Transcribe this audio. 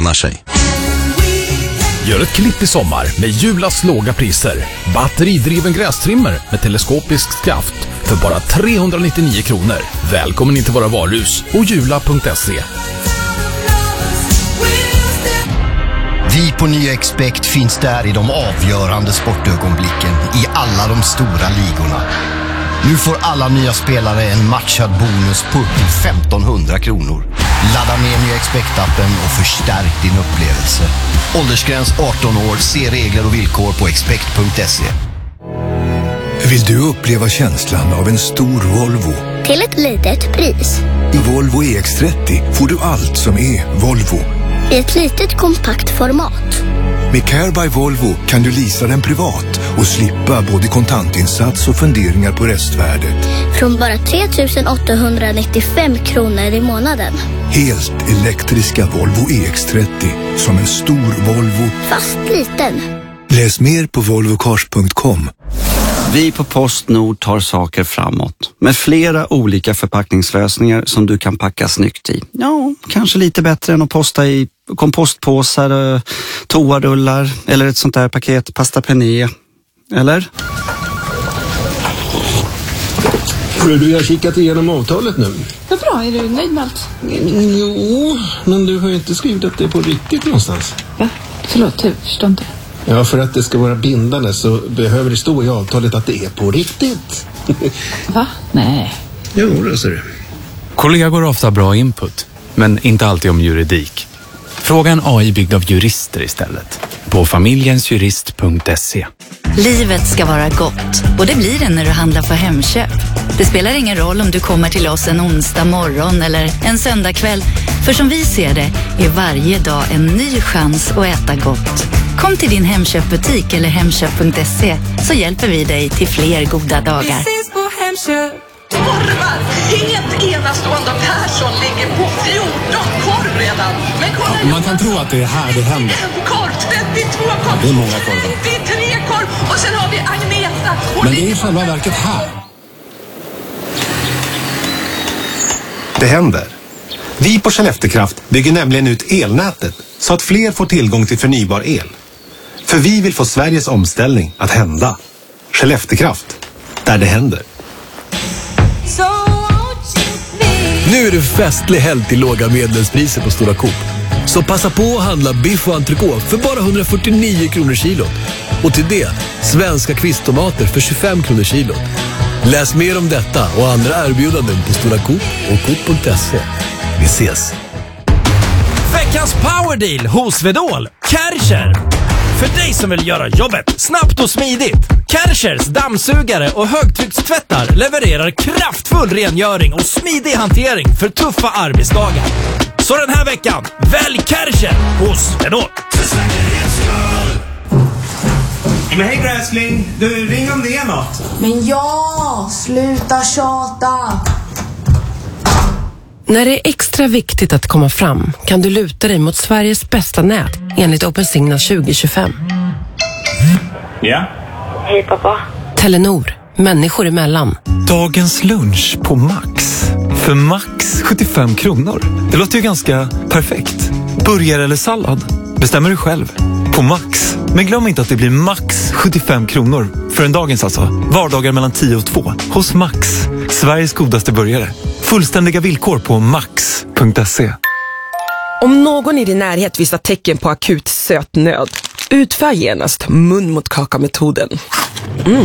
lönar sig. Gör ett klipp i sommar med Julas låga priser. Batteridriven grästrimmer med teleskopisk skaft för bara 399 kronor. Välkommen in till våra varuhus och jula.se. Vi på Nya Expect finns där i de avgörande sportögonblicken i alla de stora ligorna. Nu får alla nya spelare en matchad bonus på upp till 1500 kronor. Ladda ner Nya Expect-appen och förstärk din upplevelse. Åldersgräns 18 år, se regler och villkor på expect.se. Vill du uppleva känslan av en stor Volvo? Till ett litet pris. I Volvo EX30 får du allt som är Volvo. I ett litet kompakt format. Med Care by Volvo kan du leasa den privat och slippa både kontantinsats och funderingar på restvärdet. Från bara 3 895 kronor i månaden. Helt elektriska Volvo EX30 som en stor Volvo. Fast liten. Läs mer på volvocars.com. Vi på PostNord tar saker framåt med flera olika förpackningslösningar som du kan packa snyggt i. Ja, kanske lite bättre än att posta i kompostpåsar, toarullar eller ett sånt där paket pasta penne. Eller? Du har kikat igenom avtalet nu. Vad bra, är du nöjd med allt? Jo, men du har ju inte skrivit att det är på riktigt någonstans. Va? Förlåt, jag förstår inte. Ja, för att det ska vara bindande så behöver det stå i avtalet att det är på riktigt. Va? Nej. Jo, det ser du. Kollegor har ofta bra input, men inte alltid om juridik. Fråga en AI byggd av jurister istället. På familjensjurist.se. Livet ska vara gott, och det blir det när du handlar för Hemköp. Det spelar ingen roll om du kommer till oss en onsdag morgon eller en söndag kväll. För som vi ser det är varje dag en ny chans att äta gott. Kom till din Hemköpbutik eller hemköp.se så hjälper vi dig till fler goda dagar. Vi ses på Hemköp. Korvar! Helt enastående. Persson ligger på 14 korv redan. Men kolla, man kan tro att det är här det händer. En korv, 32 korv. Ja, det är många korvar. 53 korv. Och sen har vi Agneta. Men det är i själva verket här. Det händer. Vi på Skelleftekraft bygger nämligen ut elnätet så att fler får tillgång till förnybar el. För vi vill få Sveriges omställning att hända. Skelleftekraft, där det händer. Nu är det festlig helg till låga medlemspriser på Stora Coop. Så passa på att handla biff och entrecote för bara 149 kronor kilot. Och till det, svenska kvisttomater för 25 kronor kilot. Läs mer om detta och andra erbjudanden på Stora Coop och Coop.se. Vi ses! Veckans powerdeal hos Vedol. Kärcher. För dig som vill göra jobbet snabbt och smidigt. Kärchers dammsugare och högtryckstvättar levererar kraftfull rengöring och smidig hantering för tuffa arbetsdagar. Så den här veckan, välj Kärcher hos Vedol. Men hej gräsling, du ring om det är något. Men ja, sluta tjata. När det är extra viktigt att komma fram kan du luta dig mot Sveriges bästa nät enligt OpenSignal 2025. Ja? Hej pappa. Telenor, människor emellan. Dagens lunch på Max. För Max 75 kronor. Det låter ju ganska perfekt. Burgare eller sallad? Bestämmer du själv. På Max. Men glöm inte att det blir max 75 kronor. För en dagens alltså. Vardagar mellan 10 och 2. Hos Max. Sveriges godaste burgare. Fullständiga villkor på max.se. Om någon i din närhet visar tecken på akut sötnöd, utför genast mun mot kaka-metoden.